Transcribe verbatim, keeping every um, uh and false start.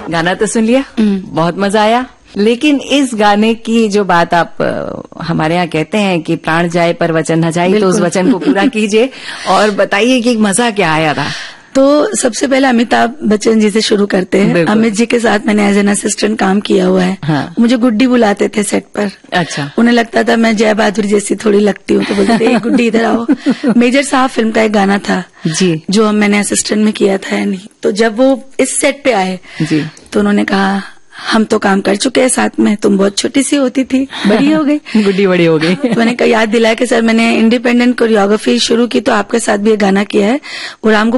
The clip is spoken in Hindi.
गाना तो सुन लिया, बहुत मजा आया, लेकिन इस गाने की जो बात आप आ, हमारे यहाँ कहते हैं कि प्राण जाए पर वचन न जाए, तो उस वचन को पूरा कीजिए और बताइए कि मजा क्या आया था। तो सबसे पहले अमिताभ बच्चन जी से शुरू करते हैं। अमित जी के साथ मैंने एज एन असिस्टेंट काम किया हुआ है। हाँ। मुझे गुड्डी बुलाते थे सेट पर। अच्छा। उन्हें लगता था मैं जय बहादुर जैसी थोड़ी लगती हूँ, तो बोलते थे गुड्डी इधर आओ। मेजर साहब फिल्म का एक गाना था जी, जो मैंने असिस्टेंट में किया था, नहीं तो जब वो इस सेट पे आए जी, तो उन्होंने कहा हम तो काम कर चुके हैं साथ में, तुम बहुत छोटी सी होती थी, बड़ी हो गई। गुड्डी बड़ी हो गई। तो मैंने कहा याद दिलाया कि सर मैंने इंडिपेंडेंट कोरियोग्राफी शुरू की तो आपके साथ भी ये गाना किया है, और राम